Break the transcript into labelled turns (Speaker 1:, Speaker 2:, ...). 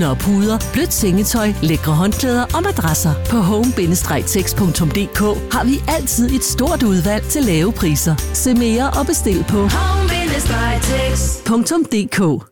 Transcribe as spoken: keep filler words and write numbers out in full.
Speaker 1: gardiner og puder, blødt sengetøj, lækre håndklæder og madrasser. På home bindestreg tex punktum d k har vi altid et stort udvalg til lave priser. Se mere og bestil på home bindestreg tex punktum d k.